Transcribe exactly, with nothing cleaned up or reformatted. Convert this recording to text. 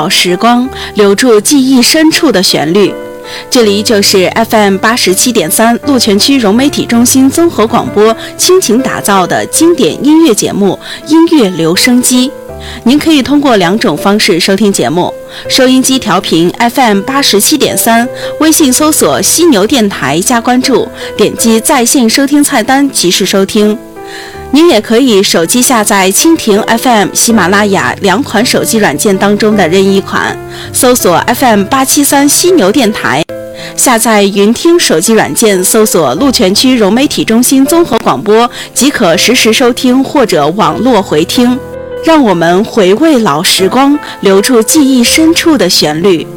老时光，留住记忆深处的旋律。这里就是 F M 八十七点三鹿泉区融媒体中心综合广播倾情打造的经典音乐节目《音乐留声机》。您可以通过两种方式收听节目：收音机调频 F M 八十七点三，微信搜索犀牛电台加关注，点击在线收听菜单及时收听。您也可以手机下载蜻蜓 F M、喜马拉雅两款手机软件当中的任意款，搜索 F M 八七三犀牛电台。下载云听手机软件，搜索鹿泉区融媒体中心综合广播，即可实时收听或者网络回听。让我们回味老时光，留住记忆深处的旋律。